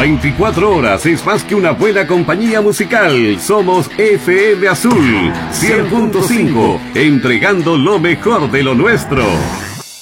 24 horas es más que una buena compañía musical. Somos FM Azul 100.5, entregando lo mejor de lo nuestro.